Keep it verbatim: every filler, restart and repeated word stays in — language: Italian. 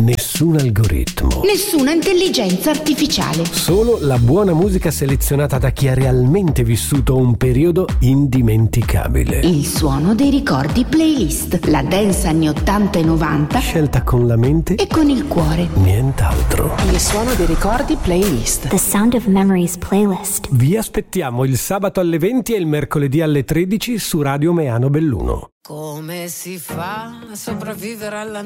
Nessun algoritmo. Nessuna intelligenza artificiale. Solo la buona musica selezionata da chi ha realmente vissuto un periodo indimenticabile. Il suono dei ricordi playlist. La dance anni ottanta e novanta. Scelta con la mente e con il cuore. Nient'altro. Il suono dei ricordi playlist. The Sound of Memories playlist. Vi aspettiamo il sabato alle venti e il mercoledì alle tredici su Radio Meano Belluno. Come si fa a sopravvivere alla